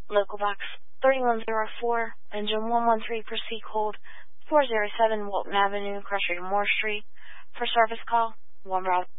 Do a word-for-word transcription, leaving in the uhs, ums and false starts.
Local box three one zero four, engine one one three, proceed hold four zero seven Walton Avenue, Crusher Moore Street. For service call, one Bravo.